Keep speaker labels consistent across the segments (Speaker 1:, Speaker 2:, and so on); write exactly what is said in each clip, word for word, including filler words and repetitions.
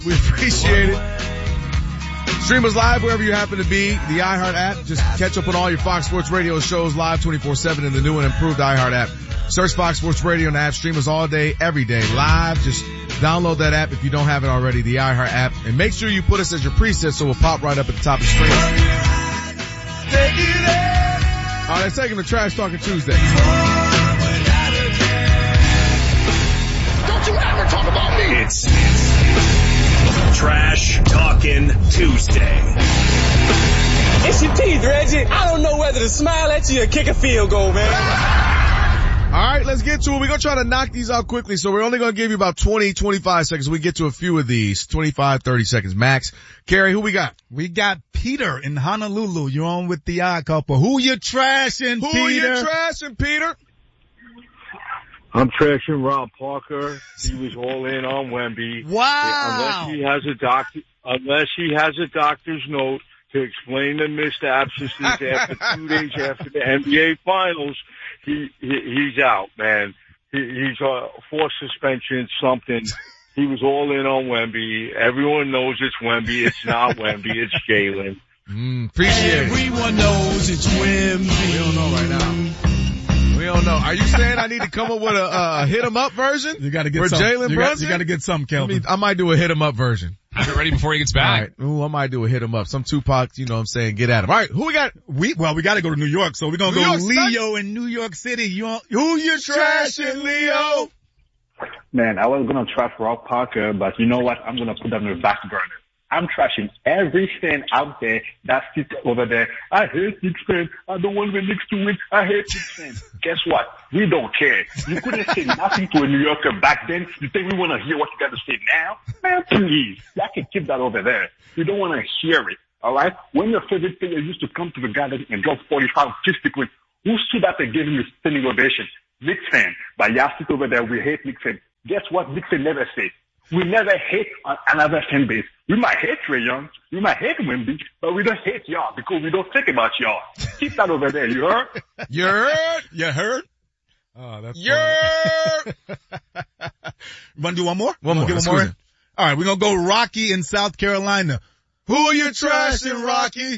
Speaker 1: We appreciate it. Stream us live wherever you happen to be. The iHeart app. Just catch up on all your Fox Sports Radio shows live twenty-four seven in the new and improved iHeart app. Search Fox Sports Radio in the app. Stream us all day, every day, live. Just download that app if you don't have it already, the iHeart app. And make sure you put us as your preset so we'll pop right up at the top of the screen. All right, let's take him to Trash Talking Tuesday.
Speaker 2: Don't you ever talk about me.
Speaker 3: It's Trash Talking Tuesday.
Speaker 4: It's your teeth, Reggie. I don't know whether to smile at you or kick a field goal, man.
Speaker 1: All right, let's get to it. We're going to try to knock these out quickly, so we're only going to give you about twenty, twenty-five seconds. We get to a few of these, twenty-five, thirty seconds max. Carrie, who we got?
Speaker 5: We got Peter in Honolulu. You're on with the Odd Couple. Who you trashing,
Speaker 1: who
Speaker 5: Peter?
Speaker 1: Who you trashing, Peter?
Speaker 6: I'm trashing Rob Parker. He was all in on Wemby.
Speaker 5: Wow.
Speaker 6: Unless he has a doctor, unless he has a doctor's note to explain the missed absences after two days after the N B A Finals, he, he he's out, man. He, he's uh, forced suspension, something. He was all in on Wemby. Everyone knows it's Wemby. It's not Wemby. It's Jalen.
Speaker 1: Mm, appreciate it.
Speaker 5: Everyone knows it's Wemby.
Speaker 1: We don't know right now. We don't know. Are you saying I need to come up with a, a hit 'em up version?
Speaker 5: You got to get
Speaker 1: for
Speaker 5: some.
Speaker 1: Jalen Brunson.
Speaker 5: You got to get some, Kelvin.
Speaker 1: I, mean, I might do a hit 'em up version.
Speaker 7: Have it ready before he gets back.
Speaker 1: All right. Ooh, I might do a hit 'em up. Some Tupac, you know what I'm saying, get at him. All right, who we got?
Speaker 5: We well, we got to go to New York, so we're gonna
Speaker 1: New
Speaker 5: go
Speaker 1: York
Speaker 5: Leo in New York City. You on, who you trashing, Leo?
Speaker 8: Man, I was gonna trash Rob Parker, but you know what? I'm gonna put that on the back burner. I'm trashing every fan out there that sits over there. I hate Knicks fans. I don't want the Knicks to win. I hate Knicks fans. Guess what? We don't care. You couldn't say nothing to a New Yorker back then. You think we want to hear what you got to say now? Man, please. I can keep that over there. You don't want to hear it. All right? When your favorite player used to come to the garden and drop forty-five, fifty points, who stood up and gave him a standing ovation? Knicks fan. But y'all sit over there. We hate Knicks fans. Guess what? Knicks fans never say. We never hate another fan base. We might hate Trae Young, we might hate Wemby, but we don't hate y'all because we don't think about y'all. Keep that over there, you heard?
Speaker 1: You heard?
Speaker 5: You heard? Oh, that's
Speaker 1: You heard?
Speaker 5: You want to do one more?
Speaker 1: One more.
Speaker 5: Get one more in? All right, we're going to go Rocky in South Carolina. Who are you trashing, Rocky?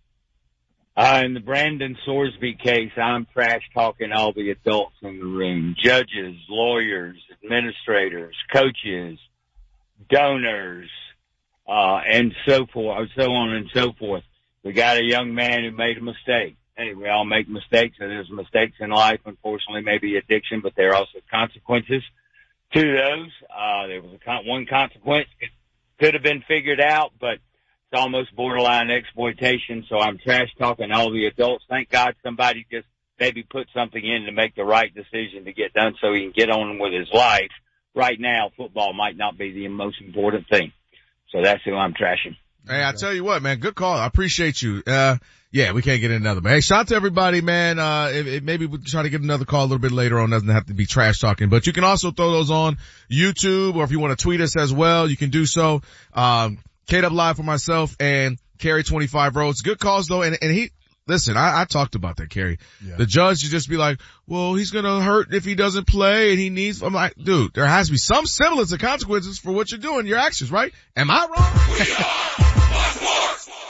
Speaker 9: Uh, in the Brandon Sorsby case, I'm trash talking all the adults in the room. Judges, lawyers, administrators, coaches, donors, uh, and so forth, so on and so forth. We got a young man who made a mistake. Hey, we all make mistakes, and there's mistakes in life, unfortunately, maybe addiction, but there are also consequences to those. Uh, there was a con- one consequence. It could have been figured out, but it's almost borderline exploitation, so I'm trash talking all the adults. Thank God somebody just maybe put something in to make the right decision to get done so he can get on with his life. Right now, football might not be the most important thing. So that's who I'm trashing.
Speaker 1: Hey, I tell you what, man, good call. I appreciate you. Uh, yeah, we can't get another, but hey, shout out to everybody, man. Uh, it, it, maybe we'll try to get another call a little bit later on. Doesn't have to be trash talking, but you can also throw those on YouTube, or if you want to tweet us as well, you can do so. Um, K-Dub Live for myself and Carrie twenty-five Roads. Good calls though, and, and he, listen, I, I talked about that, Carrie. Yeah. The judge should just be like, well, he's gonna hurt if he doesn't play and he needs, I'm like, dude, there has to be some semblance of consequences for what you're doing, your actions, right? Am I wrong?
Speaker 2: We are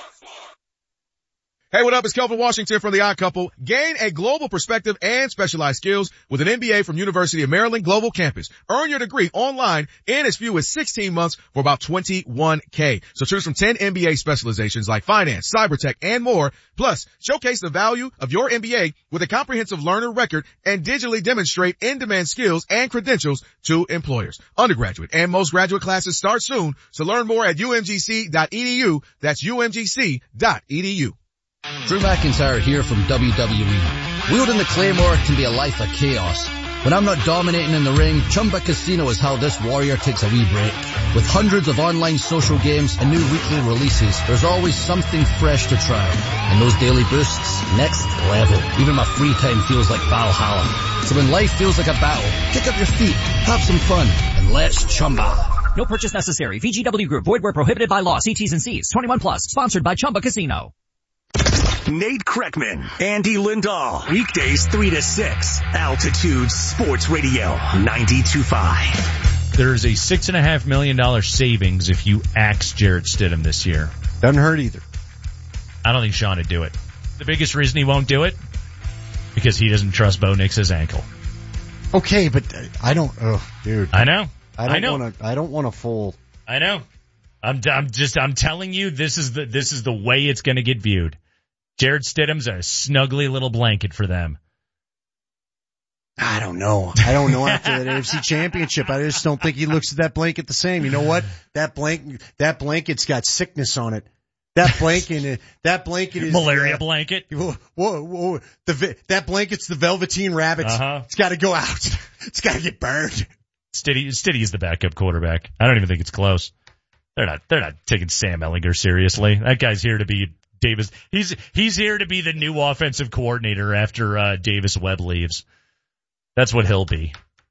Speaker 1: Hey, what up? It's Kelvin Washington from The Odd Couple. Gain a global perspective and specialized skills with an M B A from University of Maryland Global Campus. Earn your degree online in as few as sixteen months for about twenty-one K. So choose from ten M B A specializations like finance, cyber tech, and more. Plus, showcase the value of your M B A with a comprehensive learner record and digitally demonstrate in-demand skills and credentials to employers. Undergraduate and most graduate classes start soon. So learn more at U M G C dot E D U. That's U M G C dot E D U.
Speaker 10: Drew McIntyre here from W W E. Wielding the Claymore can be a life of chaos. When I'm not dominating in the ring, Chumba Casino is how this warrior takes a wee break. With hundreds of online social games and new weekly releases, there's always something fresh to try. And those daily boosts, next level. Even my free time feels like Valhalla. So when life feels like a battle, kick up your feet, have some fun, and let's Chumba.
Speaker 11: No purchase necessary. V G W Group. Void where prohibited by law. See T's and C's. twenty-one plus. Sponsored by Chumba Casino.
Speaker 3: Nate Kreckman, Andy Lindahl, weekdays three to six, Altitude Sports Radio, ninety-two point five.
Speaker 7: there's a six and a half million dollar savings if you axe Jarrett Stidham this year.
Speaker 12: Doesn't hurt either.
Speaker 7: I don't think Sean would do it. The biggest reason he won't do it, because he doesn't trust Bo Nix's ankle.
Speaker 12: Okay, but I don't. Oh, dude.
Speaker 7: I know.
Speaker 12: I don't
Speaker 7: I know.
Speaker 12: want to. I don't want a full.
Speaker 7: I know. I'm. I'm just. I'm telling you, this is the. This is the way it's going to get viewed. Jarrett Stidham's a snuggly little blanket for them.
Speaker 12: I don't know. I don't know after that A F C Championship. I just don't think he looks at that blanket the same. You know what? That blanket. That blanket's got sickness on it. That blanket, that blanket is
Speaker 7: malaria
Speaker 12: uh,
Speaker 7: blanket.
Speaker 12: Whoa, whoa, whoa. The that blanket's the Velveteen Rabbit.
Speaker 7: Uh-huh.
Speaker 12: It's got to go out. It's got to get burned.
Speaker 7: Stiddy, Stiddy is the backup quarterback. I don't even think it's close. They're not. They're not taking Sam Ehlinger seriously. That guy's here to be Davis. He's he's here to be the new offensive coordinator after uh, Davis Webb leaves. That's what he'll be.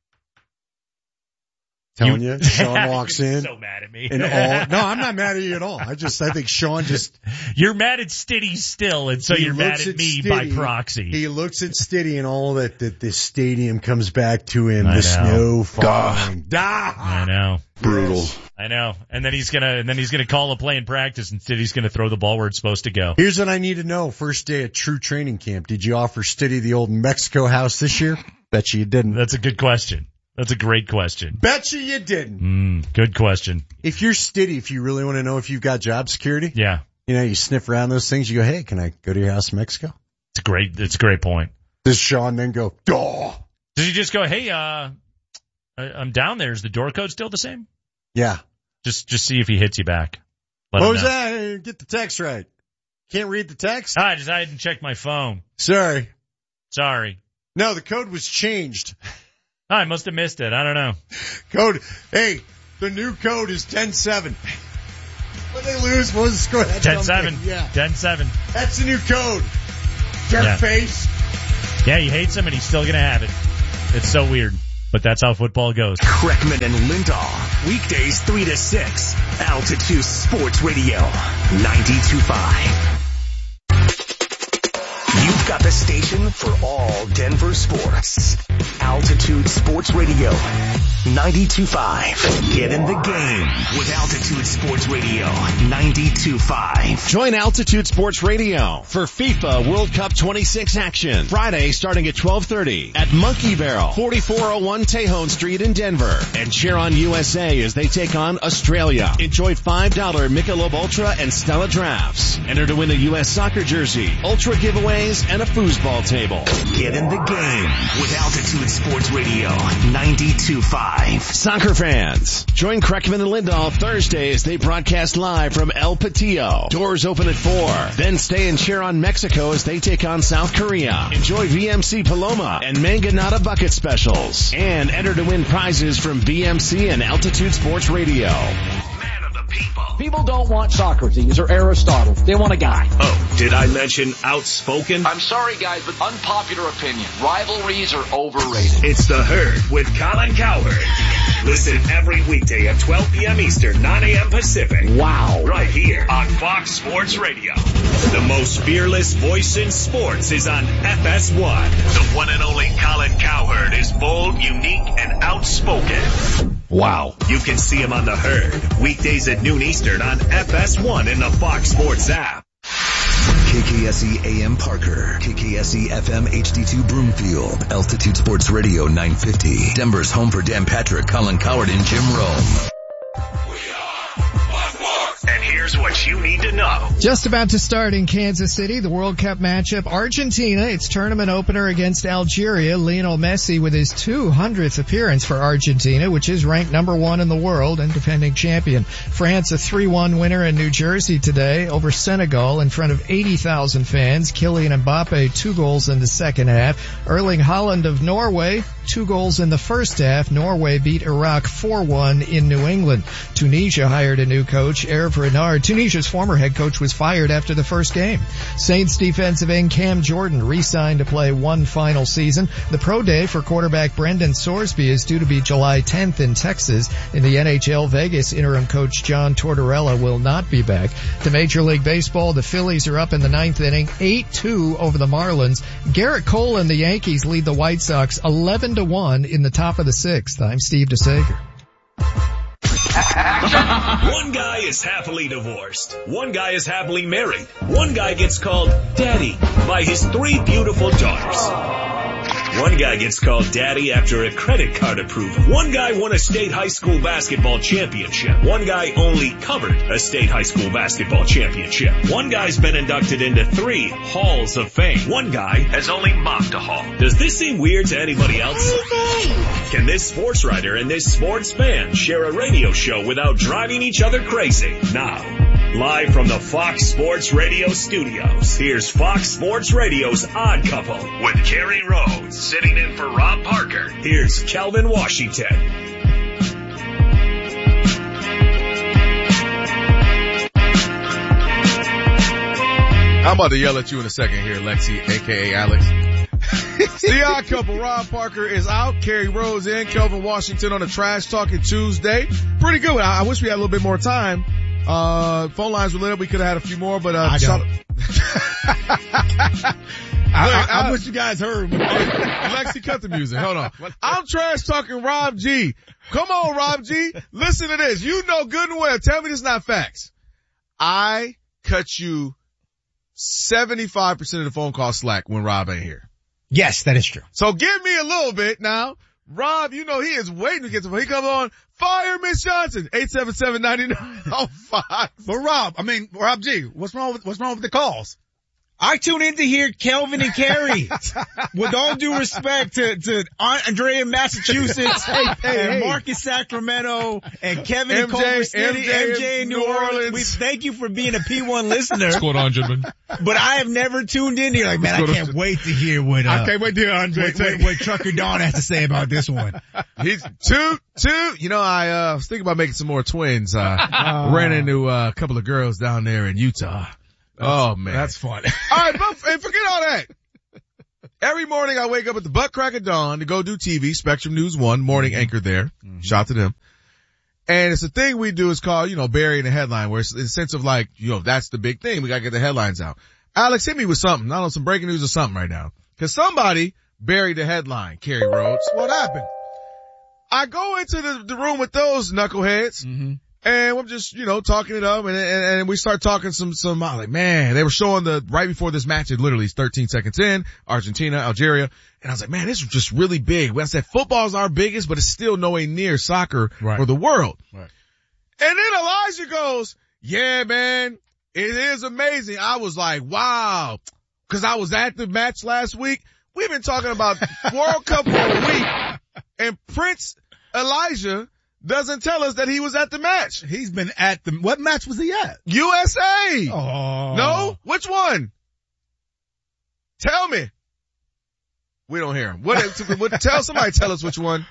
Speaker 12: Telling you, you Sean walks in.
Speaker 7: So mad at me.
Speaker 12: And all, no, I'm not mad at you at all. I just, I think Sean just.
Speaker 7: You're mad at Stiddy still, and so you're mad at, at me Stiddy, by proxy.
Speaker 12: He looks at Stiddy and all that, that the stadium comes back to him.
Speaker 7: I
Speaker 12: the
Speaker 7: know.
Speaker 12: snow falling.
Speaker 7: I know.
Speaker 12: Brutal.
Speaker 7: Yes. I know. And then he's gonna, and then he's gonna call a play in practice, and Stiddy's gonna throw the ball where it's supposed to go.
Speaker 12: Here's what I need to know. First day at true training camp. Did you offer Stiddy the old Mexico house this year? Bet you you didn't.
Speaker 7: That's a good question. That's a great question.
Speaker 12: Bet you you didn't.
Speaker 7: Mm, good question.
Speaker 12: If you're Stiddy, if you really want to know if you've got job security,
Speaker 7: yeah,
Speaker 12: you know, you sniff around those things. You go, hey, can I go to your house in Mexico?
Speaker 7: It's a great. It's a great point.
Speaker 12: Does Sean then go, duh?
Speaker 7: Does he just go, hey, uh, I'm down there. Is the door code still the same?
Speaker 12: Yeah.
Speaker 7: Just, just see if he hits you back.
Speaker 12: Let what was that? Get the text right. Can't read the text?
Speaker 7: I just, I didn't check my phone.
Speaker 12: Sorry.
Speaker 7: Sorry.
Speaker 12: No, the code was changed.
Speaker 7: I must have missed it. I don't know.
Speaker 12: Code. Hey, the new code is ten seven. When they lose, what was the score?
Speaker 7: ten seven.
Speaker 12: Yeah.
Speaker 7: ten seven.
Speaker 12: That's the new code. Jerk
Speaker 7: yeah.
Speaker 12: face.
Speaker 7: Yeah, he hates him and he's still going to have it. It's so weird. But that's how football goes.
Speaker 3: Kreckman and Lindahl. Weekdays three to six. Altitude Sports Radio. ninety-two point five. You've got the station for all Denver sports. Altitude Sports Radio. ninety-two point five. Get in the game with Altitude Sports Radio. ninety-two point five.
Speaker 13: Join Altitude Sports Radio for FIFA World Cup twenty-six action. Friday starting at twelve thirty at Monkey Barrel, forty-four oh one Tejon Street in Denver. And cheer on U S A as they take on Australia. Enjoy five dollars Michelob Ultra and Stella drafts. Enter to win a U S soccer jersey, Ultra giveaways, and a foosball table.
Speaker 3: Get in the game with Altitude Sports Radio. ninety-two point five.
Speaker 13: Soccer fans, join Kreckman and Lindahl Thursday as they broadcast live from El Patillo. Doors open at four. Then stay and cheer on Mexico as they take on South Korea. Enjoy V M C Paloma and Manganata bucket specials. And enter to win prizes from V M C and Altitude Sports Radio.
Speaker 3: Man of the people.
Speaker 14: People don't want Socrates or Aristotle. They want a guy.
Speaker 3: Oh, did I mention outspoken?
Speaker 15: I'm sorry, guys, but unpopular opinion. Rivalries are overrated.
Speaker 3: It's The Herd with Colin Cowherd. Listen every weekday at twelve p.m. Eastern, nine a.m. Pacific.
Speaker 14: Wow.
Speaker 3: Right here on Fox Sports Radio. The most fearless voice in sports is on F S one. The one and only Colin Cowherd is bold, unique, and outspoken.
Speaker 13: Wow.
Speaker 3: You can see him on The Herd, weekdays at noon Eastern on F S one in the Fox Sports app.
Speaker 16: K K S E A M Parker, K K S E F M H D two Broomfield, Altitude Sports Radio nine fifty, Denver's home for Dan Patrick, Colin Cowherd, and Jim Rome.
Speaker 3: And here's what you need to know.
Speaker 17: Just about to start in Kansas City, the World Cup matchup. Argentina, its tournament opener against Algeria. Lionel Messi with his two hundredth appearance for Argentina, which is ranked number one in the world and defending champion. France, a three one winner in New Jersey today over Senegal in front of eighty thousand fans. Kylian Mbappe, two goals in the second half. Erling Haaland of Norway, two goals in the first half. Norway beat Iraq four one in New England. Tunisia hired a new coach, Hervé Renard. Tunisia's former head coach was fired after the first game. Saints defensive end Cam Jordan re-signed to play one final season. The pro day for quarterback Brendan Sorsby is due to be July tenth in Texas. In the N H L, Vegas interim coach John Tortorella will not be back. To Major League Baseball, the Phillies are up in the ninth inning, eight two over the Marlins. Garrett Cole and the Yankees lead the White Sox eleven to one in the top of the sixth. I'm Steve DeSager.
Speaker 18: One guy is happily divorced. One guy is happily married. One guy gets called daddy by his three beautiful daughters. One guy gets called daddy after a credit card approval. One guy won a state high school basketball championship. One guy only covered a state high school basketball championship. One guy's been inducted into three halls of fame. One guy has only mopped a hall. Does this seem weird to anybody else? Can this sports writer and this sports fan share a radio show without driving each other crazy? Now, live from the Fox Sports Radio studios, here's Fox Sports Radio's Odd Couple with Kerry Rhodes sitting in for Rob Parker. Here's Kelvin Washington.
Speaker 1: I'm about to yell at you in a second here, Lexi, aka Alex. The Odd Couple, Rob Parker is out, Kerry Rhodes in, Kelvin Washington on a Trash Talking Tuesday. Pretty good. I, I wish we had a little bit more time. Uh, phone lines were lit up. We could have had a few more, but, uh,
Speaker 5: I
Speaker 1: shout
Speaker 5: don't. I, I, I wish you guys heard.
Speaker 1: Lexi, cut the music. Hold on. I'm trash talking Rob G. Come on, Rob G. Listen to this. You know good and well. Tell me this is not facts. I cut you seventy-five percent of the phone call slack when Rob ain't here.
Speaker 5: Yes, that is true.
Speaker 1: So give me a little bit now. Rob, you know he is waiting to get to, he comes on, fire Miss Johnson, eight seven seven, nine nine oh five.
Speaker 5: But Rob, I mean, Rob G, what's wrong with, what's wrong with the calls?
Speaker 19: I tune in to hear Kelvin and Kerry. With all due respect to, to Aunt Andrea in Massachusetts, hey, hey, and hey. Mark in Sacramento, and Kevin in Culver City, M J, M J in New Orleans. Orleans. We thank you for being a P one listener.
Speaker 20: What's going on, gentlemen?
Speaker 19: But I have never tuned in here. Like, man, I can't wait to hear what, uh,
Speaker 5: I can't wait to hear Andre
Speaker 19: what, what, what Trucker Don has to say about this one.
Speaker 1: He's two, two. You know, I, uh, was thinking about making some more twins. Uh, oh. Ran into uh, a couple of girls down there in Utah. That's, oh man.
Speaker 5: That's fun.
Speaker 1: All right, but and forget all that. Every morning I wake up at the butt crack of dawn to go do T V, Spectrum News One, morning mm-hmm. anchor there. Mm-hmm. Shout out to them. And it's a thing we do is called, you know, burying the headline, where it's in the sense of like, you know, that's the big thing. We gotta get the headlines out. Alex, hit me with something. I don't know, some breaking news or something right now. Cause somebody buried the headline, Kerry Rhodes.
Speaker 5: What happened?
Speaker 1: I go into the, the room with those knuckleheads. Mm-hmm. And I'm just, you know, talking it up, and, and and we start talking some, some, I'm like, man, they were showing the, right before this match, it literally is thirteen seconds in, Argentina, Algeria, and I was like, man, this is just really big. When I said football's our biggest, but it's still nowhere near soccer
Speaker 5: right.
Speaker 1: for the world.
Speaker 5: Right.
Speaker 1: And then Elijah goes, yeah, man, it is amazing. I was like, wow, cause I was at the match last week. We've been talking about World Cup for a week, and Prince Elijah doesn't tell us that he was at the match.
Speaker 5: He's been at the, what match was he at?
Speaker 1: U S A.
Speaker 5: Oh.
Speaker 1: No? Which one? Tell me. We don't hear him. What, what tell somebody tell us which one.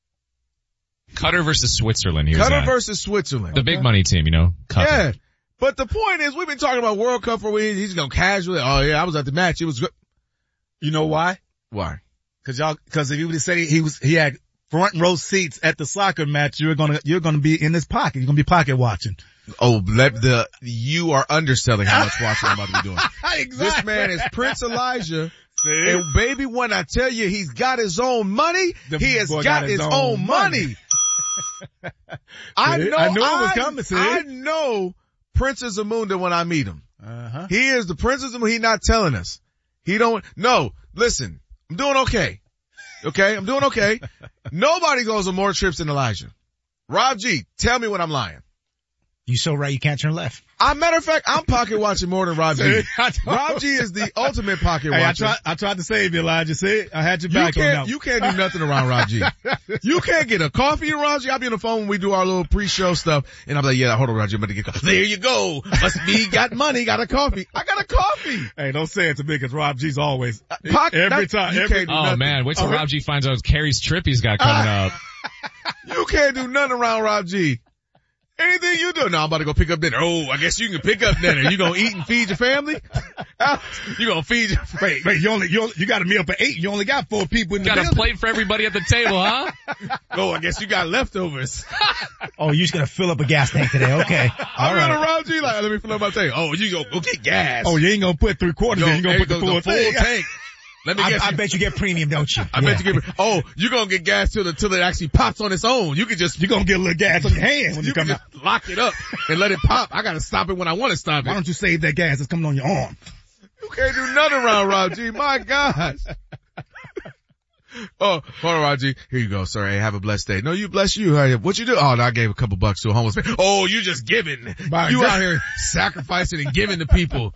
Speaker 20: Qatar versus Switzerland. He
Speaker 1: Qatar
Speaker 20: was
Speaker 1: versus Switzerland.
Speaker 20: The okay. big money team, you know. Qatar.
Speaker 1: Yeah. But the point is, we've been talking about World Cup for a week. He's going casually, oh yeah, I was at the match. It was good.
Speaker 5: You know why?
Speaker 1: Why?
Speaker 5: Cause y'all, cause if you would have said he, he was, he had front row seats at the soccer match, you're gonna, you're gonna be in his pocket. You're gonna be pocket watching.
Speaker 1: Oh, let the, you are underselling how much watching I'm about to be doing.
Speaker 5: Exactly.
Speaker 1: This man is Prince Elijah. See? And baby, when I tell you he's got his own money, the he has got, got his, his own, own money. money. I know,
Speaker 5: I knew it was
Speaker 1: I,
Speaker 5: coming, see?
Speaker 1: I know Princess Zamunda when I meet him.
Speaker 5: Uh-huh.
Speaker 1: He is the Princess Zamunda. He's not telling us. He don't, no, listen, I'm doing okay. Okay, I'm doing okay. Nobody goes on more trips than Elijah. Rob G, tell me when I'm lying.
Speaker 19: You so right, you can't turn left.
Speaker 1: As a matter of fact, I'm pocket watching more than Rob G. Rob G is the ultimate pocket
Speaker 5: hey,
Speaker 1: watcher.
Speaker 5: I tried, I tried to save you, Elijah. See, I had your back
Speaker 1: you
Speaker 5: on
Speaker 1: can't,
Speaker 5: that.
Speaker 1: You can't do nothing around Rob G. You can't get a coffee around Rob G. I'll be on the phone when we do our little pre-show stuff, and I'm like, yeah, hold on, Rob G, I'm about to get coffee. There you go. Must be got money, got a coffee. I got a coffee.
Speaker 5: Hey, don't say it to me, because Rob G's always,
Speaker 1: Pocket,
Speaker 5: every
Speaker 1: that,
Speaker 5: time.
Speaker 1: You
Speaker 5: every,
Speaker 1: can't do
Speaker 20: oh
Speaker 1: nothing.
Speaker 20: man, wait till
Speaker 1: oh,
Speaker 20: Rob G finds out Kerry's trip he's got coming uh, up.
Speaker 1: You can't do nothing around Rob G. Anything you do? No, I'm about to go pick up dinner. Oh, I guess you can pick up dinner. You gonna eat and feed your family? You gonna feed your
Speaker 5: Wait, wait, you only, you, you got a meal for eight. You only got four people in the
Speaker 20: got
Speaker 5: building.
Speaker 20: Got a plate for everybody at the table, huh?
Speaker 1: Oh, I guess you got leftovers.
Speaker 19: Oh, you're just gonna fill up a gas tank today. Okay.
Speaker 1: I'm right. Gonna Rob G like, let me fill up my tank. Oh, you gonna go get gas.
Speaker 5: Oh, you ain't gonna put three quarters in. You gonna put the full,
Speaker 1: the full tank. Let me
Speaker 19: I,
Speaker 1: guess.
Speaker 19: I
Speaker 1: you,
Speaker 19: bet you get premium, don't you?
Speaker 1: I
Speaker 19: yeah.
Speaker 1: bet you get, oh, you're going to get gas till the, till it actually pops on its own. You can just,
Speaker 5: You're going to get a little gas on your hand when you,
Speaker 1: you
Speaker 5: come
Speaker 1: can
Speaker 5: out.
Speaker 1: just lock it up and let it pop. I got to stop it when I want to stop it.
Speaker 5: Why don't you save that gas that's coming on your arm?
Speaker 1: You can't do nothing around Rob G. My gosh. Oh, hold on, Rob G. Here you go, sir. Hey, have a blessed day. No, you bless you. Hey, what you do? Oh, no, I gave a couple bucks to a homeless man. Oh, you just giving.
Speaker 5: My
Speaker 1: you
Speaker 5: God.
Speaker 1: out here sacrificing and giving to people.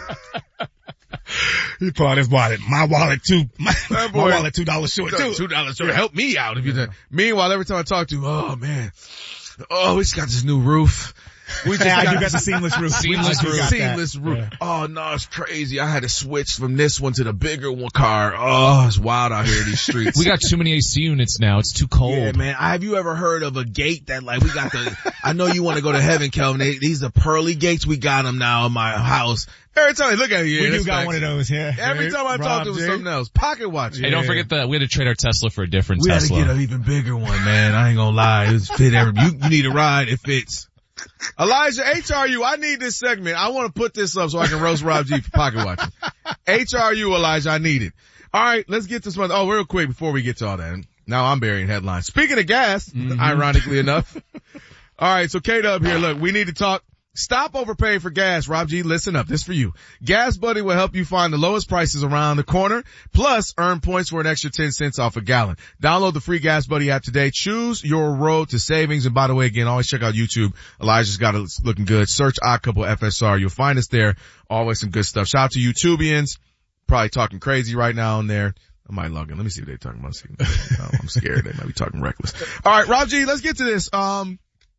Speaker 5: He pulled out his wallet. My wallet too. My,
Speaker 1: That
Speaker 5: my
Speaker 1: boy-
Speaker 5: wallet two dollars short too.
Speaker 1: Two dollars short. Help me out if you done. Meanwhile, every time I talk to, oh man, oh, we just got this new roof. We just
Speaker 19: Yeah, I
Speaker 1: got,
Speaker 19: do got the seamless roof.
Speaker 20: Seamless
Speaker 19: I do
Speaker 20: roof.
Speaker 19: got that.
Speaker 1: seamless roof.
Speaker 19: Yeah.
Speaker 1: Oh no, it's crazy. I had to switch from this one to the bigger one car. Oh, it's wild out here in these streets.
Speaker 20: We got too many A C units now. It's too cold.
Speaker 1: Yeah, man. Have you ever heard of a gate that like we got the, I know you want to go to heaven, Kelvin. They, these are pearly gates. We got them now in my house. Every time I look at you, yeah,
Speaker 19: We do
Speaker 1: that's
Speaker 19: got
Speaker 1: facts.
Speaker 19: one of those, yeah.
Speaker 1: Every time I talk
Speaker 5: Rob
Speaker 1: to him,
Speaker 5: J.
Speaker 1: it's something else. Pocket watch.
Speaker 20: Hey, don't forget that we had to trade our Tesla for a different
Speaker 1: We had to
Speaker 20: Tesla.
Speaker 1: get an even bigger one, man. I ain't gonna lie. It's fit every, you, you need a ride. It fits. Elijah, H R U, I need this segment. I want to put this up so I can roast Rob G for pocket watching. H R U, Elijah, I need it. All right, let's get to some, oh, real quick before we get to all that. Now I'm burying headlines. Speaking of gas,
Speaker 5: Mm-hmm.
Speaker 1: ironically enough. All right, so K-Dub here, look, we need to talk. Stop overpaying for gas. Rob G, listen up. This for you. Gas Buddy will help you find the lowest prices around the corner, plus earn points for an extra ten cents off a gallon. Download the free Gas Buddy app today. Choose your road to savings. And by the way, again, always check out YouTube. Elijah's got it looking good. Search Odd Couple F S R. You'll find us there. Always some good stuff. Shout out to YouTubians. Probably talking crazy right now on there. I might log in. Let me see what they're talking about. No, I'm scared. They might be talking reckless. All right, Rob G, let's get to this. Um,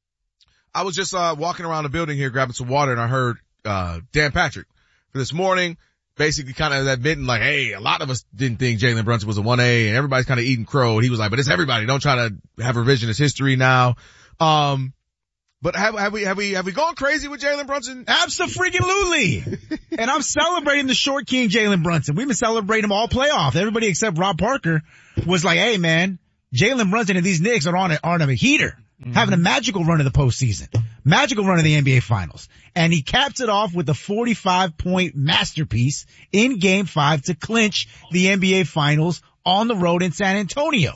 Speaker 1: I was just, uh, walking around the building here grabbing some water and I heard, uh, Dan Patrick for this morning basically kind of admitting like, hey, a lot of us didn't think Jalen Brunson was a one A and everybody's kind of eating crow. And he was like, but it's everybody. Don't try to have revisionist history now. Um, but have, have we, have we, have we gone crazy with Jalen Brunson?
Speaker 19: Absolutely. And I'm celebrating the short king Jalen Brunson. We've been celebrating him all playoff. Everybody except Rob Parker was like, hey man, Jalen Brunson and these Knicks are on a, on a heater. Mm-hmm. Having a magical run of the postseason, magical run of the N B A finals. And he caps it off with a forty-five point masterpiece in game five to clinch the N B A finals on the road in San Antonio.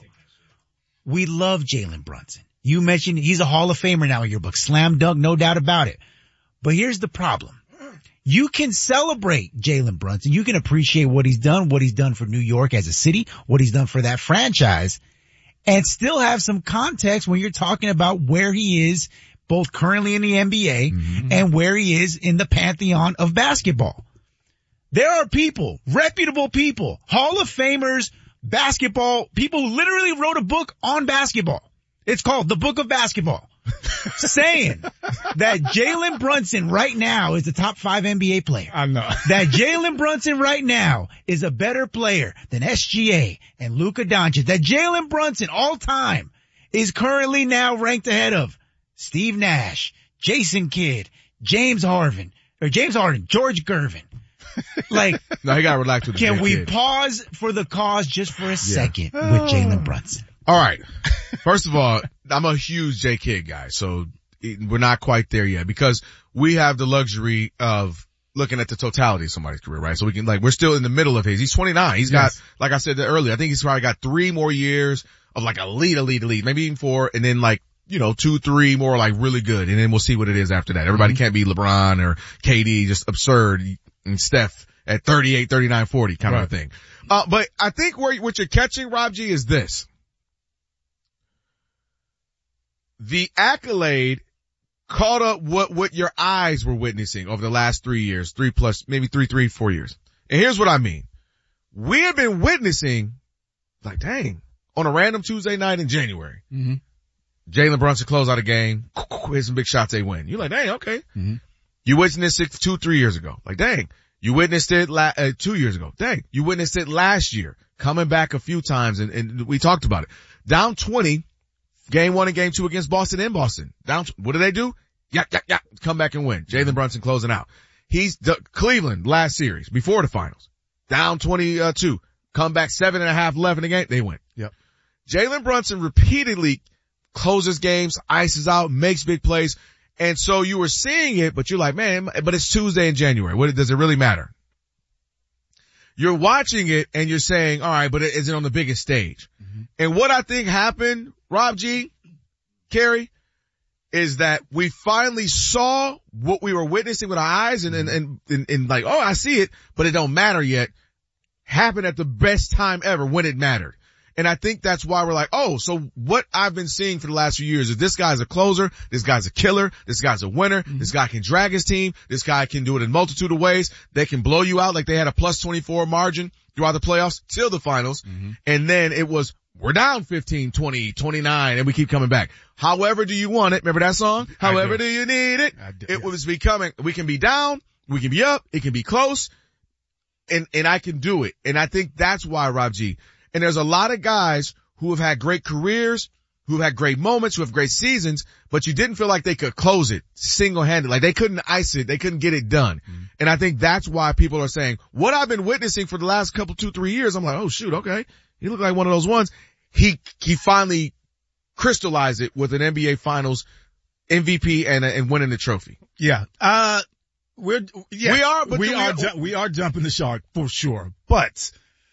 Speaker 19: We love Jalen Brunson. You mentioned he's a Hall of Famer now in your book. Slam dunk, no doubt about it. But here's the problem. You can celebrate Jalen Brunson. You can appreciate what he's done, what he's done for New York as a city, what he's done for that franchise, and still have some context when you're talking about where he is both currently in the N B A mm-hmm. and where he is in the pantheon of basketball. There are people, reputable people, Hall of Famers, basketball, people who literally wrote a book on basketball. It's called The Book of Basketball. Saying that Jalen Brunson right now is the top five N B A player.
Speaker 5: I know.
Speaker 19: That Jalen Brunson right now is a better player than S G A and Luka Doncic. That Jalen Brunson all time is currently now ranked ahead of Steve Nash, Jason Kidd, James Harden, or James Harden, George Gervin. Like,
Speaker 1: no, he got relaxed with the
Speaker 19: can we
Speaker 1: kid.
Speaker 19: pause for the cause just for a
Speaker 1: Yeah.
Speaker 19: second with Jalen Brunson?
Speaker 1: All right. First of all, I'm a huge J Kidd guy, so we're not quite there yet because we have the luxury of looking at the totality of somebody's career, right? So we can, like, we're still in the middle of his. He's twenty-nine. He's
Speaker 5: Yes.
Speaker 1: got, like I said earlier, I think he's probably got three more years of like elite, elite, elite, maybe even four, and then like, you know, two, three more like really good, and then we'll see what it is after that. Everybody mm-hmm. can't be LeBron or K D, just absurd, and Steph at thirty-eight, thirty-nine, forty kind
Speaker 5: right.
Speaker 1: of a thing. Uh, but I think where, what you're catching, Rob G, is this. The accolade caught up what, what your eyes were witnessing over the last three years, three plus, maybe three, three, four years. And here's what I mean. We have been witnessing, like, dang, on a random Tuesday night in January,
Speaker 5: mm-hmm.
Speaker 1: Jalen Brunson close out a game, hit some big shots, they win. You're like, dang, okay.
Speaker 5: Mm-hmm.
Speaker 1: You witnessed it two, three years ago. Like, dang. You witnessed it la- uh, two years ago. Dang. You witnessed it last year, coming back a few times, and, and we talked about it. Down twenty. Game one and game two against Boston in Boston. Down, what do they do? Yeah, yeah, yeah. Come back and win. Jalen Brunson closing out. He's the Cleveland last series before the finals. Down twenty-two. Come back seven and a half left in the game. They win.
Speaker 5: Yep.
Speaker 1: Jalen Brunson repeatedly closes games, ices out, makes big plays. And so you were seeing it, but you're like, man, but it's Tuesday in January. What does it really matter? you're watching it and you're saying, all right, but is it on the biggest stage? Mm-hmm. And what I think happened, Rob G, Kerry, is that we finally saw what we were witnessing with our eyes and, and, and, and, and like, oh, I see it, but it don't matter yet. Happened at the best time ever when it mattered. And I think that's why we're like, oh, so what I've been seeing for the last few years is this guy's a closer, this guy's a killer, this guy's a winner, mm-hmm. this guy can drag his team, this guy can do it in a multitude of ways. They can blow you out like they had a plus twenty-four margin throughout the playoffs till the finals. Mm-hmm. And then it was, we're down fifteen, twenty, twenty-nine, and we keep coming back. However do you want it? Remember that song? However do. do you need it? Do, it yes. was becoming, we can be down, we can be up, it can be close, and, and I can do it. And I think that's why, Rob G. And there's a lot of guys who have had great careers, who have had great moments, who have great seasons, but you didn't feel like they could close it single-handed. Like they couldn't ice it. They couldn't get it done. Mm-hmm. And I think that's why people are saying, what I've been witnessing for the last couple, two, three years, I'm like, oh shoot, okay. He looked like one of those ones. He, he finally crystallized it with an N B A Finals M V P and, and winning the trophy.
Speaker 5: Yeah. Uh, we're, yeah,
Speaker 1: we are, but
Speaker 5: we are,
Speaker 1: we,
Speaker 5: ju- we are jumping the shark for sure. But,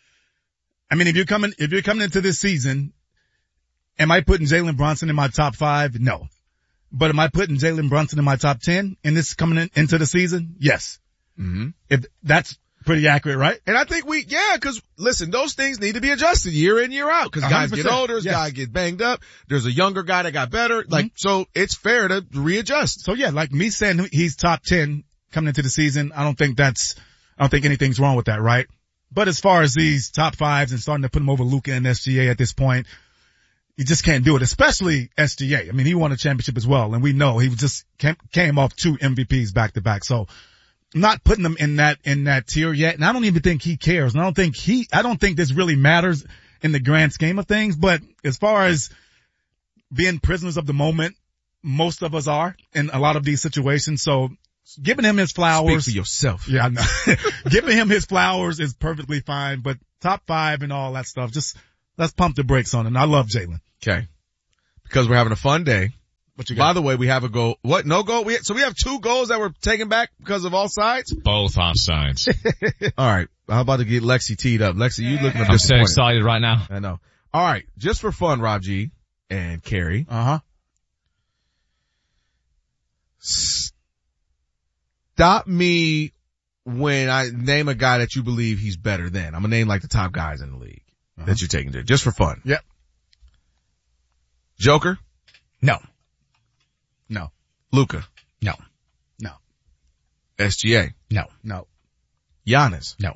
Speaker 5: I mean, if you're coming, if you're coming into this season, am I putting Jalen Brunson in my top five? No. But am I putting Jalen Brunson in my top ten in this coming in, into the season? Yes. Mm-hmm. If that's pretty accurate, right?
Speaker 1: And I think we, yeah, cause listen, those things need to be adjusted year in, year out. Cause guys get older, yes. guys get banged up. There's a younger guy that got better. Like, mm-hmm. so it's fair to readjust.
Speaker 5: So yeah, like me saying he's top ten coming into the season, I don't think that's, I don't think anything's wrong with that, right? But as far as these top fives and starting to put them over Luka and S G A at this point, you just can't do it, especially S G A. I mean, he won a championship as well, and we know he just came, came off two M V Ps back to back. So I'm not putting him in that, in that tier yet. And I don't even think he cares. And I don't think he, I don't think this really matters in the grand scheme of things. But as far as being prisoners of the moment, most of us are in a lot of these situations. So giving him his flowers.
Speaker 1: Speak for yourself.
Speaker 5: Yeah, I know. Giving him his flowers is perfectly fine, but top five and all that stuff, just let's pump the brakes on it. And I love Jalen.
Speaker 1: Okay. Because we're having a fun day.
Speaker 5: What you got?
Speaker 1: By the way, we have a goal. What? No goal? We, so we have two goals that were taken back because of offsides?
Speaker 20: Both offsides.
Speaker 1: All right. How about to get Lexi teed up? Lexi, you looking
Speaker 20: I'm so excited right now.
Speaker 1: I know. All right. Just for fun, Rob G and Kerry.
Speaker 5: Uh-huh.
Speaker 1: Stop me when I name a guy that you believe he's better than. I'm gonna name like the top guys in the league uh-huh. that you're taking there, just for fun.
Speaker 5: Yep.
Speaker 1: Joker?
Speaker 5: No. No.
Speaker 1: Luka?
Speaker 5: No. No.
Speaker 1: S G A?
Speaker 5: No. No.
Speaker 1: Giannis?
Speaker 5: No.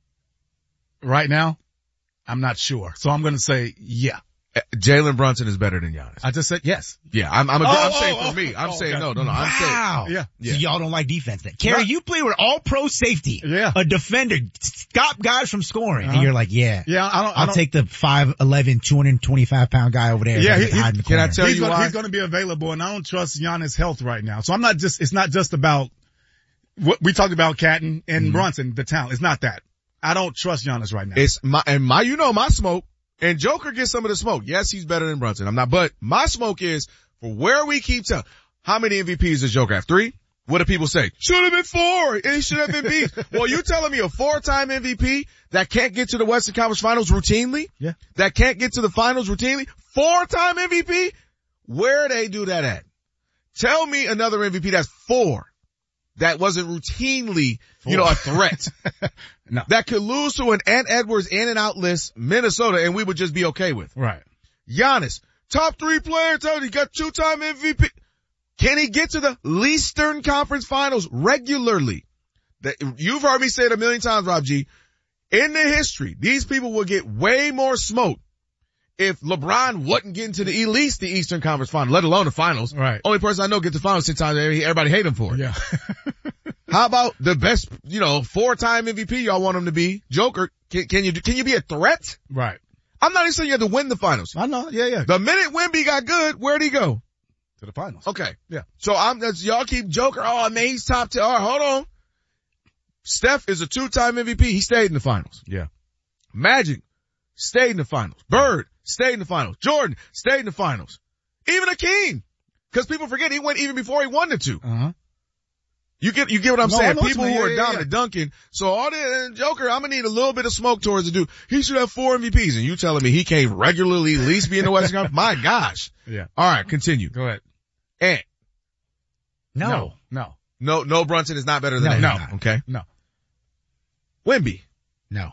Speaker 5: Right now, I'm not sure. So I'm gonna say yeah.
Speaker 1: Jalen Brunson is better than Giannis.
Speaker 5: I just said yes.
Speaker 1: Yeah, I'm, I'm, a,
Speaker 19: oh,
Speaker 1: I'm
Speaker 19: oh,
Speaker 1: saying
Speaker 19: oh,
Speaker 1: for me. I'm
Speaker 19: oh,
Speaker 1: saying
Speaker 19: okay.
Speaker 1: no, no, no. I'm
Speaker 19: wow.
Speaker 1: saying,
Speaker 5: yeah.
Speaker 19: yeah.
Speaker 5: So
Speaker 19: y'all don't like defense then. Kerry,
Speaker 5: Not,
Speaker 19: you play with all pro safety.
Speaker 5: Yeah.
Speaker 19: A defender. Stop guys from scoring.
Speaker 5: Uh-huh.
Speaker 19: And you're like, yeah.
Speaker 5: Yeah, I don't, I
Speaker 19: I'll
Speaker 5: don't,
Speaker 19: take the five eleven, two hundred twenty-five pound guy over there.
Speaker 5: Yeah, he, he,
Speaker 19: hide in the
Speaker 1: can I
Speaker 19: corner.
Speaker 1: tell
Speaker 5: he's
Speaker 1: you
Speaker 5: gonna,
Speaker 1: why?
Speaker 5: He's gonna be available, and I don't trust Giannis' health right now. So I'm not just, it's not just about what we talked about Catton and mm-hmm. Brunson, the talent. It's not that. I don't trust Giannis right now.
Speaker 1: It's my, and my, you know my smoke. And Joker gets some of the smoke. Yes, he's better than Brunson. I'm not, but my smoke is for where we keep telling. How many M V Ps does Joker have? Three? What do people say? Should have been four. And he should have been beat. Well, you telling me a four-time M V P that can't get to the Western Conference Finals routinely?
Speaker 5: Yeah.
Speaker 1: That can't get to the finals routinely? Four-time M V P? Where they do that at? Tell me another M V P that's four. That wasn't routinely, four. you know, a threat.
Speaker 5: No.
Speaker 1: That could lose to an Ant Edwards in and out list, Minnesota, and we would just be okay with.
Speaker 5: Right.
Speaker 1: Giannis, top three player, he got two-time M V P. Can he get to the Eastern Conference Finals regularly? That, you've heard me say it a million times, Rob G. In the history, these people will get way more smoke if LeBron wasn't getting to the at least the Eastern Conference Finals, let alone the Finals.
Speaker 5: Right.
Speaker 1: Only person I know get to the Finals ten times, everybody hate him for it.
Speaker 5: Yeah.
Speaker 1: How about the best, you know, four-time M V P y'all want him to be? Joker, can, can you, can you be a threat?
Speaker 5: Right.
Speaker 1: I'm not even saying you have to win the finals.
Speaker 5: I know. Yeah, yeah.
Speaker 1: The minute Wemby got good, where'd he go?
Speaker 5: To the finals.
Speaker 1: Okay.
Speaker 5: Yeah.
Speaker 1: So I'm, that's, y'all keep Joker, oh man, he's top ten. All right, hold on. Steph is a two-time M V P. He stayed in the finals.
Speaker 5: Yeah.
Speaker 1: Magic stayed in the finals. Bird stayed in the finals. Jordan stayed in the finals. Even Akeem. Cause people forget he went even before he won the two.
Speaker 5: Uh-huh.
Speaker 1: You get, you get what I'm
Speaker 5: No, I
Speaker 1: saying?
Speaker 5: know what
Speaker 1: People
Speaker 5: you mean.
Speaker 1: who
Speaker 5: Yeah,
Speaker 1: are
Speaker 5: yeah,
Speaker 1: dominant
Speaker 5: yeah.
Speaker 1: dunking. So all the, Joker, I'm gonna need a little bit of smoke towards the dude. He should have four M V Ps and you telling me he can't regularly at least be in the Western Conference? My gosh.
Speaker 5: Yeah.
Speaker 1: All right, continue.
Speaker 5: Go ahead.
Speaker 1: Ant.
Speaker 5: No.
Speaker 12: No.
Speaker 5: No.
Speaker 1: No, no Brunson is not better than
Speaker 5: No,
Speaker 1: Ant.
Speaker 5: no.
Speaker 1: Okay.
Speaker 5: No.
Speaker 1: Wemby.
Speaker 12: No.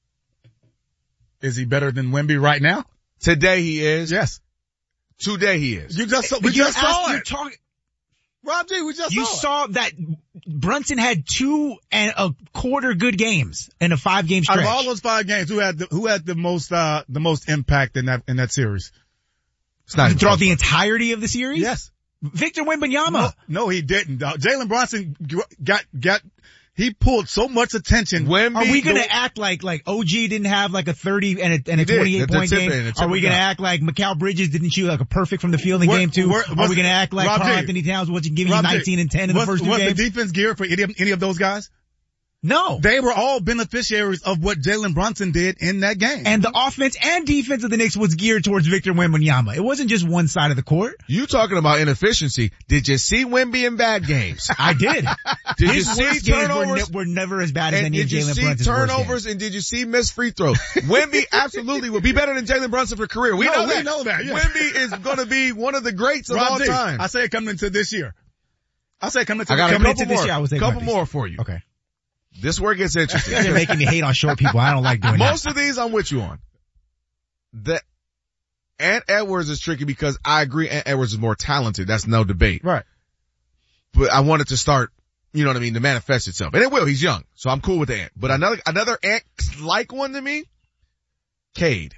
Speaker 5: Is he better than Wemby right now?
Speaker 1: Today he is.
Speaker 5: Yes.
Speaker 1: Today he is.
Speaker 5: You just, we
Speaker 19: You
Speaker 5: just
Speaker 19: asked-
Speaker 5: saw
Speaker 19: you're
Speaker 5: it.
Speaker 19: talking-
Speaker 5: Rob G, we just
Speaker 19: You
Speaker 5: saw it.
Speaker 19: saw that Brunson had two and a quarter good games in a five game
Speaker 5: Out
Speaker 19: stretch.
Speaker 5: of all those five games, who had the, who had the most, uh, the most impact in that, in that series?
Speaker 1: It's not even
Speaker 19: throughout
Speaker 1: close.
Speaker 19: the entirety of the series?
Speaker 5: Yes.
Speaker 19: Victor Wembanyama.
Speaker 5: No, no, he didn't. dog. Jalen Brunson got, got, he pulled so much attention.
Speaker 1: Wemby,
Speaker 19: Are we gonna
Speaker 5: the-
Speaker 19: act like, like O G didn't have like a thirty and a, and a
Speaker 1: He did.
Speaker 19: twenty-eight
Speaker 1: The- the
Speaker 19: point
Speaker 1: tip
Speaker 19: game?
Speaker 1: in, the tip
Speaker 19: Are we
Speaker 1: of
Speaker 19: gonna
Speaker 1: the-
Speaker 19: act like Mikal Bridges didn't shoot like a perfect from the field in
Speaker 5: What-
Speaker 19: game two?
Speaker 5: what-
Speaker 19: Are
Speaker 5: what's-
Speaker 19: we gonna act like
Speaker 5: Rob
Speaker 19: Karl
Speaker 5: G.
Speaker 19: Anthony Towns wasn't giving
Speaker 5: Rob
Speaker 19: you
Speaker 5: G,
Speaker 19: nineteen and ten in
Speaker 5: was,
Speaker 19: the first two
Speaker 5: was
Speaker 19: games?
Speaker 5: the defense geared for any of, any of those guys?
Speaker 19: No.
Speaker 5: They were all beneficiaries of what Jalen Brunson did in that game.
Speaker 19: And the offense and defense of the Knicks was geared towards Victor Wembanyama. It wasn't just one side of the court.
Speaker 1: You talking about inefficiency. Did you see Wemby in bad games?
Speaker 19: I did.
Speaker 1: Did you
Speaker 19: His
Speaker 1: see
Speaker 19: worst games were,
Speaker 1: turnovers?
Speaker 19: ne- were never as bad as
Speaker 1: And
Speaker 19: any of
Speaker 1: did you
Speaker 19: Jalen
Speaker 1: see
Speaker 19: Brunson's worst
Speaker 1: turnovers
Speaker 19: games.
Speaker 1: and did you see missed free throws? Wemby absolutely will be better than Jalen Brunson for career. We
Speaker 5: No,
Speaker 1: know
Speaker 5: we
Speaker 1: that.
Speaker 5: know that, yeah.
Speaker 1: Wemby is going to be one of the greats of
Speaker 5: Rob
Speaker 1: all
Speaker 5: G,
Speaker 1: time.
Speaker 5: I say it coming into this year. I say it coming into
Speaker 1: I got a
Speaker 19: coming
Speaker 1: couple
Speaker 19: into this
Speaker 1: more.
Speaker 19: year, I would say
Speaker 1: couple
Speaker 19: Wemby.
Speaker 1: more for you.
Speaker 19: Okay.
Speaker 1: This is where it gets interesting.
Speaker 19: You're making me hate on short people. I don't like doing that.
Speaker 1: Most of these I'm with you on. The Ant Edwards is tricky because I agree Ant Edwards is more talented. That's no debate.
Speaker 5: Right.
Speaker 1: But I want it to start, you know what I mean, to manifest itself. And it will. He's young. So I'm cool with the Ant. But another, another Ant-like one to me, Cade.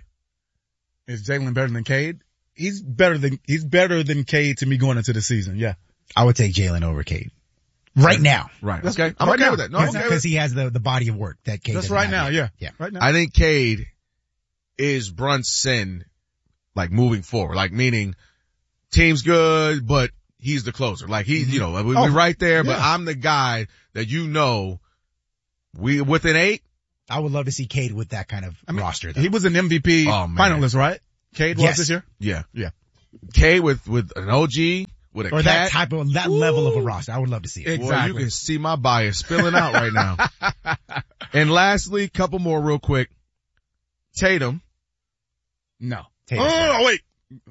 Speaker 5: Is Jalen better than Cade? He's better than, he's better than Cade to me going into the season. Yeah.
Speaker 19: I would take Jalen over Cade. Right now.
Speaker 1: Right.
Speaker 5: That's
Speaker 1: Okay. I'm
Speaker 5: right
Speaker 1: okay
Speaker 5: now.
Speaker 1: with that. No, I'm okay with
Speaker 19: Because he has the, the body of work that Cade
Speaker 5: That's
Speaker 19: doesn't
Speaker 5: right
Speaker 19: have
Speaker 5: now.
Speaker 19: yet.
Speaker 5: Yeah.
Speaker 19: Yeah.
Speaker 5: Right now.
Speaker 1: I think Cade is Brunson, like moving forward, like meaning team's good, but he's the closer. Like he's, you know, we,
Speaker 5: Oh,
Speaker 1: we're right there, but
Speaker 5: yeah.
Speaker 1: I'm the guy that you know, we, within eight,
Speaker 19: I would love to see Cade with that kind of
Speaker 5: I mean,
Speaker 19: roster though.
Speaker 5: He was an M V P
Speaker 1: Oh, man.
Speaker 5: finalist, right? Cade was
Speaker 19: Yes.
Speaker 5: this year?
Speaker 1: yeah.
Speaker 5: Yeah.
Speaker 1: Cade with, with an O G, with a
Speaker 19: or
Speaker 1: cat.
Speaker 19: that type of, that level of a roster. I would love to see it.
Speaker 1: Boy,
Speaker 5: Exactly.
Speaker 1: you can see my bias spilling out right now. And lastly, couple more real quick. Tatum.
Speaker 5: No.
Speaker 19: Tatum's
Speaker 5: Oh, wait.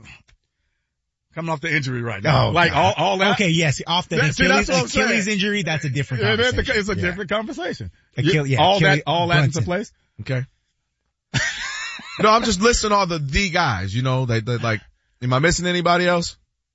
Speaker 5: Coming off the injury right now.
Speaker 19: Oh,
Speaker 5: like
Speaker 19: God.
Speaker 5: all, all that.
Speaker 19: Okay, yes, off the
Speaker 5: That- see,
Speaker 19: Achilles,
Speaker 5: that's what I'm
Speaker 19: Achilles
Speaker 5: saying.
Speaker 19: injury, that's a different
Speaker 5: Yeah, that's
Speaker 19: conversation.
Speaker 5: a, it's a
Speaker 19: Yeah.
Speaker 5: different conversation.
Speaker 19: Achille- yeah,
Speaker 5: all
Speaker 19: Achille-
Speaker 5: that, all that into
Speaker 19: Brunson.
Speaker 5: place.
Speaker 1: Okay. No, I'm just listing all the the guys, you know, they, they like, am I missing anybody else?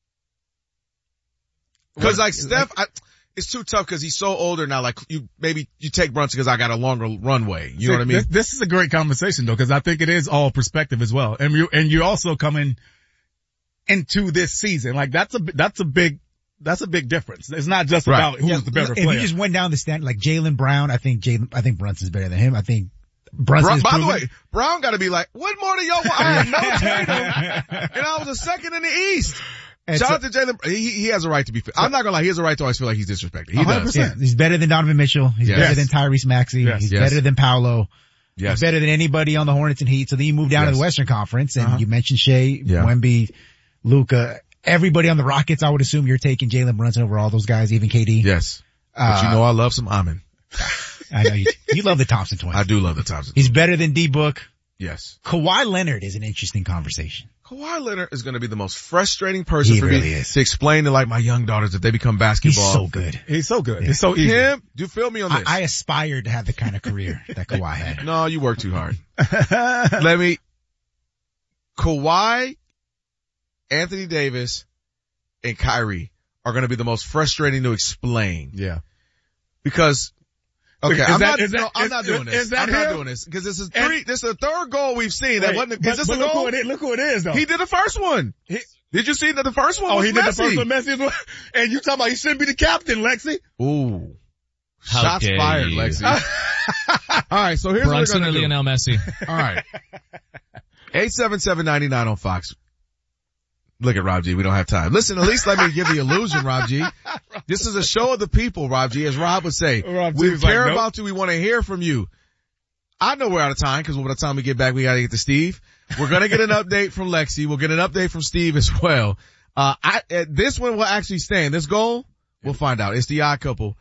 Speaker 1: Cause like Steph, I, it's too tough cause he's so older now, like you, maybe you take Brunson cause I got a longer runway, you know what I mean?
Speaker 5: This, this is a great conversation though, because I think it is all perspective as well. And you and you're also coming into this season. Like that's a that's a big that's a big difference. It's not just
Speaker 1: Right.
Speaker 5: about who's
Speaker 19: Yeah,
Speaker 5: the better
Speaker 19: if
Speaker 5: player.
Speaker 19: you just went down the stand, like Jaylen Brown, I think Jaylen, I think Brunson's better than him. I think Brunson
Speaker 1: Bro,
Speaker 19: is
Speaker 1: by the
Speaker 19: proven-
Speaker 1: way, Brown gotta be like, what more do y'all want? I had no Tatum and I was a second in the East.
Speaker 19: And
Speaker 1: Shout
Speaker 19: so-
Speaker 1: out to Jalen. He, he has a right to be, I'm not gonna lie, he has a right to always feel like he's disrespected. He
Speaker 5: one hundred
Speaker 1: does.
Speaker 5: percent.
Speaker 19: Yeah, he's better than Donovan Mitchell. He's
Speaker 1: Yes.
Speaker 19: better than Tyrese Maxey.
Speaker 5: Yes.
Speaker 19: He's
Speaker 1: Yes.
Speaker 19: better than Paolo.
Speaker 1: Yes.
Speaker 19: He's better than anybody on the Hornets and Heat. So then you move down
Speaker 1: Yes.
Speaker 19: to the Western Conference and
Speaker 5: Uh-huh.
Speaker 19: you mentioned Shea,
Speaker 1: Yeah.
Speaker 19: Wemby, Luka, everybody on the Rockets. I would assume you're taking Jalen Brunson over all those guys, even K D.
Speaker 1: Yes. But
Speaker 19: Uh,
Speaker 1: you know I love some Amin.
Speaker 19: I know you, you love the Thompson twins.
Speaker 1: I do love the Thompson.
Speaker 19: He's better than D-Book.
Speaker 1: Yes.
Speaker 19: Kawhi Leonard is an interesting conversation.
Speaker 1: Kawhi Leonard is going to be the most frustrating person
Speaker 19: He
Speaker 1: for
Speaker 19: really
Speaker 1: me
Speaker 19: is.
Speaker 1: to explain to like my young daughters if they become
Speaker 19: He's
Speaker 1: basketball.
Speaker 19: so good.
Speaker 5: He's so good.
Speaker 19: Yeah.
Speaker 5: It's so easy.
Speaker 1: Him, do feel me on
Speaker 19: I,
Speaker 1: this?
Speaker 19: I aspired to have the kind of career that Kawhi had.
Speaker 1: no, you work too hard. Let me, Kawhi, Anthony Davis, and Kyrie are going to be the most frustrating to explain
Speaker 5: Yeah.
Speaker 1: because okay,
Speaker 5: Is
Speaker 1: I'm
Speaker 5: that-
Speaker 1: not,
Speaker 5: is that-
Speaker 1: no, I'm
Speaker 5: is-
Speaker 1: not doing
Speaker 5: is-
Speaker 1: this.
Speaker 5: is that
Speaker 1: I'm not
Speaker 5: him?
Speaker 1: doing this because this is
Speaker 5: And-
Speaker 1: three, this is the third goal we've seen. That
Speaker 5: Wait,
Speaker 1: wasn't,
Speaker 5: but,
Speaker 1: is this
Speaker 5: but
Speaker 1: a
Speaker 5: look
Speaker 1: goal?
Speaker 5: who it is. Look who it is though.
Speaker 1: He did the first one.
Speaker 5: He-
Speaker 1: Did you see that the first one
Speaker 5: oh,
Speaker 1: was
Speaker 5: he did the
Speaker 1: Messi?
Speaker 5: first one, Messi. as well. And you talking about he shouldn't be the captain, Lexi?
Speaker 1: Ooh.
Speaker 20: How
Speaker 1: Shots
Speaker 20: dare
Speaker 1: fired,
Speaker 20: you.
Speaker 1: Lexi. All right, so here's
Speaker 20: Brunson
Speaker 1: what
Speaker 20: or
Speaker 1: we're going to do.
Speaker 20: Lionel Messi?
Speaker 1: All right. eight seven seven nine nine on Fox. Look at Rob G. We don't have time. Listen, at least let me give the illusion, Rob G. This is a show of the people, Rob G. As Rob would say,
Speaker 5: Rob G
Speaker 1: we
Speaker 5: was like,
Speaker 1: care
Speaker 5: nope.
Speaker 1: about you. We want to hear from you. I know we're out of time because by the time we get back, we got to get to Steve. We're going to get an update from Lexi. We'll get an update from Steve as well. Uh, I, uh, this one will actually stand. This goal, we'll find out. It's the odd couple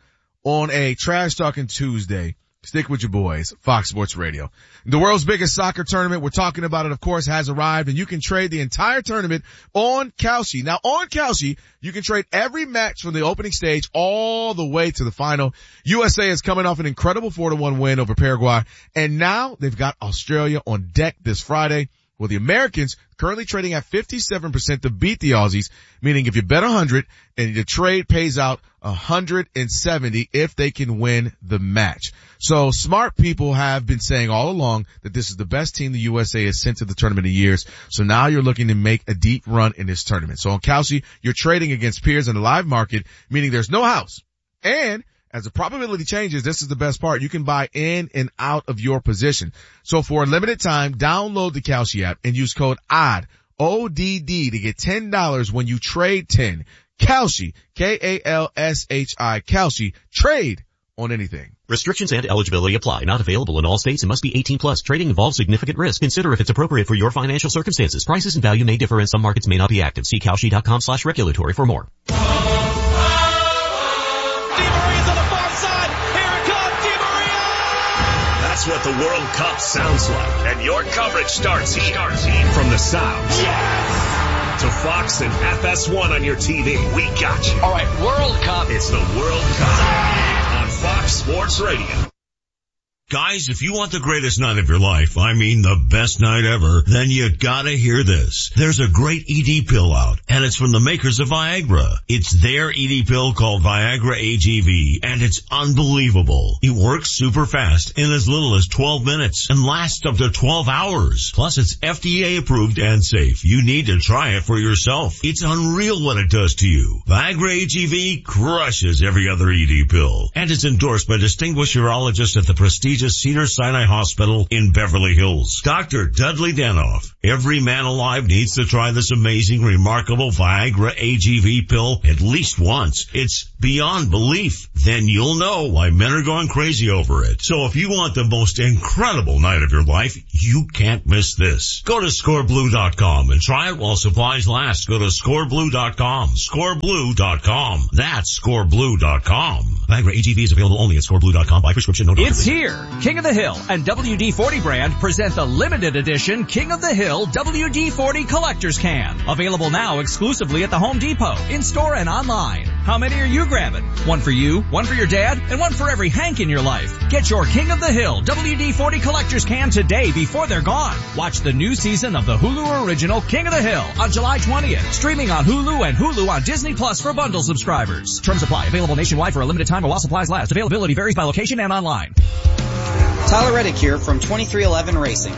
Speaker 1: on a Trash Talking Tuesday. Stick with your boys, Fox Sports Radio. The world's biggest soccer tournament, we're talking about it, of course, has arrived, and you can trade the entire tournament on Kalshi. Now, on Kalshi, you can trade every match from the opening stage all the way to the final. U S A is coming off an incredible four to one win over Paraguay, and now they've got Australia on deck this Friday. Well, the Americans currently trading at fifty-seven percent to beat the Aussies, meaning if you bet one hundred and the trade pays out one hundred seventy if they can win the match. So smart people have been saying all along that this is the best team the U S A has sent to the tournament in years. So now you're looking to make a deep run in this tournament. So on Kalshi, you're trading against peers in the live market, meaning there's no house. And as the probability changes, this is the best part. You can buy in and out of your position. So for a limited time, download the Kalshi app and use code O D D, O D D, to get ten dollars when you trade ten. Kalshi, K A L S H I, Kalshi. Trade on anything.
Speaker 21: Restrictions and eligibility apply. Not available in all states and must be eighteen plus. Trading involves significant risk. Consider if it's appropriate for your financial circumstances. Prices and value may differ and some markets may not be active. See Kalshi.com slash regulatory for more.
Speaker 18: That's what the World Cup sounds like. And your coverage starts here. Starts here. From the South. Yes! To Fox and F S one on your T V. We got you.
Speaker 15: All right, World Cup.
Speaker 18: It's the World Cup on Fox Sports Radio.
Speaker 22: Guys, if you want the greatest night of your life, I mean the best night ever, then you gotta hear this. There's a great E D pill out, and it's from the makers of Viagra. It's their E D pill called Viagra A G V, and it's unbelievable. It works super fast in as little as twelve minutes and lasts up to twelve hours. Plus, it's F D A approved and safe. You need to try it for yourself. It's unreal what it does to you. Viagra A G V crushes every other E D pill, and it's endorsed by distinguished urologists at the prestigious Cedars-Sinai Hospital in Beverly Hills. Doctor Dudley Danoff. Every man alive needs to try this amazing, remarkable Viagra A G V pill at least once. It's beyond belief. Then you'll know why men are going crazy over it. So if you want the most incredible night of your life, you can't miss this. Go to score blue dot com and try it while supplies last. Go to score blue dot com. score blue dot com. That's score blue dot com. Viagra A G V is available only at score blue dot com by prescription. No
Speaker 11: It's here. King of the Hill and W D forty brand present the limited edition King of the Hill W D forty Collector's Can. Available now exclusively at the Home Depot, in-store and online. How many are you grabbing? One for you, one for your dad, and one for every Hank in your life. Get your King of the Hill W D forty Collector's Can today before they're gone. Watch the new season of the Hulu original King of the Hill on July twentieth. Streaming on Hulu and Hulu on Disney Plus for bundle subscribers. Terms apply. Available nationwide for a limited time while supplies last. Availability varies by location and online.
Speaker 23: Tyler Reddick here from twenty-three eleven Racing.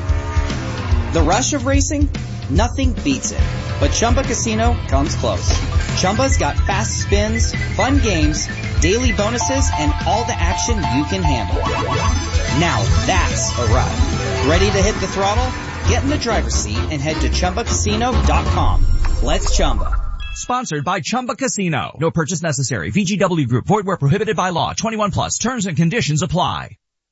Speaker 23: The rush of racing? Nothing beats it. But Chumba Casino comes close. Chumba's got fast spins, fun games, daily bonuses, and all the action you can handle. Now that's a ride. Ready to hit the throttle? Get in the driver's seat and head to chumba casino dot com. Let's Chumba.
Speaker 11: Sponsored by Chumba Casino. No purchase necessary. V G W Group. Void where prohibited by law. twenty-one plus. Terms and conditions apply.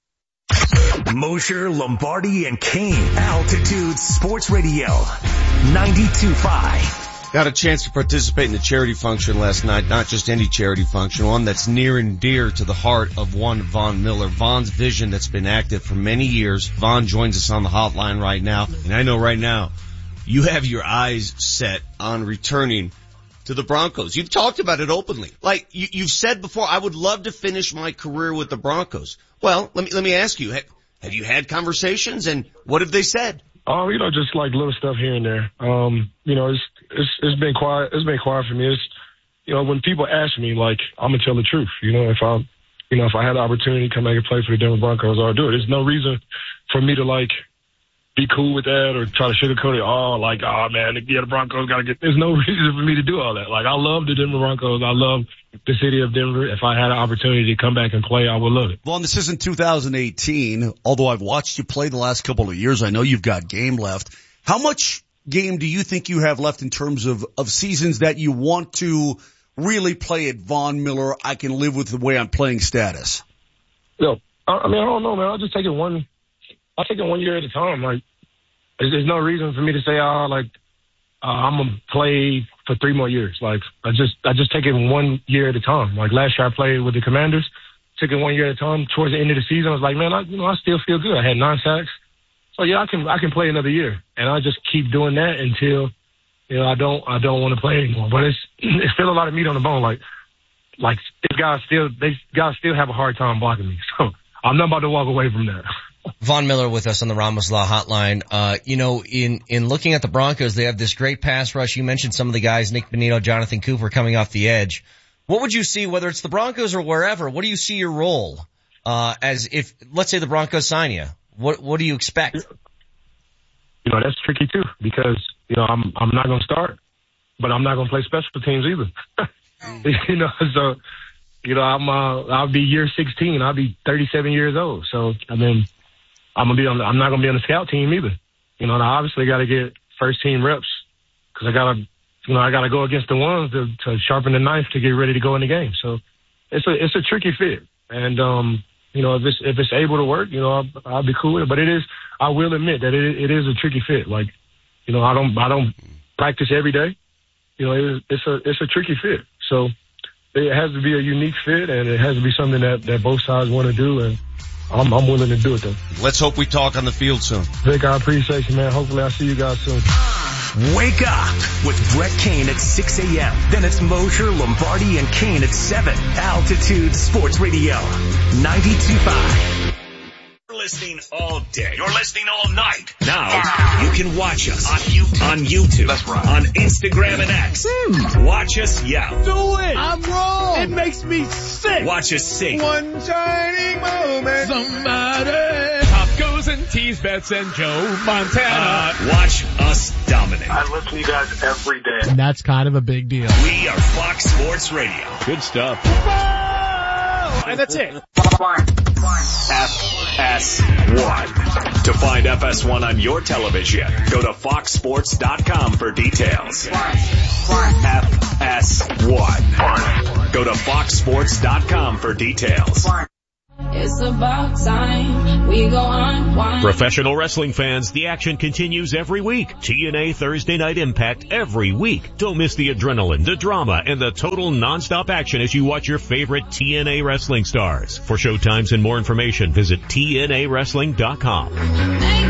Speaker 3: Mosher, Lombardi, and Kane. Altitude Sports Radio. ninety-two point five.
Speaker 24: Got a chance to participate in the charity function last night. Not just any charity function, one that's near and dear to the heart of one Von Miller. Von's vision that's been active for many years. Von joins us on the hotline right now. And I know right now you have your eyes set on returning to the Broncos. You've talked about it openly. Like you, you've said before, I would love to finish my career with the Broncos. Well, let me, let me ask you, have, have you had conversations and what have they said?
Speaker 25: Oh, you know, just like little stuff here and there. Um, you know, it's, it's, it's been quiet. It's been quiet for me. It's, you know, when people ask me, like, I'm going to tell the truth. You know, if I, you know, if I had the opportunity to come back and play for the Denver Broncos, I'll do it. There's no reason for me to like be cool with that or try to sugarcoat it. Oh, like, oh man, yeah, the Broncos got to get, there's no reason for me to do all that. Like, I love the Denver Broncos. I love the city of Denver. If I had an opportunity to come back and play, I would love it.
Speaker 26: Well, this isn't two thousand eighteen. Although I've watched you play the last couple of years, I know you've got game left. How much game do you think you have left in terms of, of seasons that you want to really play at Von Miller? I can live with the way I'm playing status.
Speaker 25: Yo, I mean, I don't know, man. I'll just take it one, I'll take it one year at a time. Like, there's, there's no reason for me to say, oh, like, uh, I'm going to play for three more years. Like, I just, I just take it one year at a time. Like last year I played with the Commanders. took it one year at a time. Towards the end of the season, I was like, man, I, you know, I still feel good. I had nine sacks. So yeah, I can, I can play another year. And I just keep doing that until, you know, I don't, I don't want to play anymore. But it's, it's still a lot of meat on the bone. Like, like these guys still, they guys still have a hard time blocking me. So I'm not about to walk away from that.
Speaker 2: Von Miller with us on the Ramos Law Hotline. Uh, you know, in, in looking at the Broncos, they have this great pass rush. You mentioned some of the guys, Nick Bonito, Jonathan Cooper coming off the edge. What would you see, whether it's the Broncos or wherever, what do you see your role, uh, as if, let's say the Broncos sign you? What, what do you expect?
Speaker 25: You know, that's tricky too, because, you know, I'm, I'm not going to start, but I'm not going to play special teams either. You know, so, you know, I'm, uh, I'll be year sixteen. I'll be thirty-seven years old. So, I mean, I'm gonna be on, I'm not going to be on the scout team either. You know, and I obviously got to get first team reps because I got to, you know, I got to go against the ones to, to sharpen the knife to get ready to go in the game. So it's a, it's a tricky fit. And, um, you know, if it's, if it's able to work, you know, I'll, I'll be cool with it. But it is, I will admit that it, it is a tricky fit. Like, you know, I don't, I don't practice every day. You know, it, it's a, it's a tricky fit. So it has to be a unique fit and it has to be something that, that both sides want to do. And I'm, I'm willing to do it though.
Speaker 24: Let's hope we talk on the field soon.
Speaker 25: Vic, I appreciate you, man. Hopefully I'll see you guys soon.
Speaker 3: Wake up with Brett Kane at six a.m. Then it's Mosher, Lombardi, and Kane at seven. Altitude Sports Radio, ninety-two point five.
Speaker 18: You're listening all day. You're listening all night. Now, you can watch us on YouTube. On YouTube. That's right. On Instagram and X. Mm. Watch us yell.
Speaker 19: Do it. I'm wrong. It makes me sick.
Speaker 18: Watch us sing.
Speaker 19: One shining moment. Somebody. Top goes and tease bets and Joe Montana.
Speaker 18: Uh, watch us dominate.
Speaker 25: I listen to you guys every day.
Speaker 17: And that's kind of a big deal.
Speaker 18: We are Fox Sports Radio.
Speaker 20: Good stuff.
Speaker 19: And that's it.
Speaker 18: F S one. To find F S one on your television, go to fox sports dot com for details. F S one. Go to fox sports dot com for details.
Speaker 4: It's about time we go on.
Speaker 21: Professional wrestling fans, the action continues every week. T N A Thursday Night Impact every week. Don't miss the adrenaline, the drama, and the total nonstop action as you watch your favorite T N A wrestling stars. For showtimes and more information, visit T N A wrestling dot com.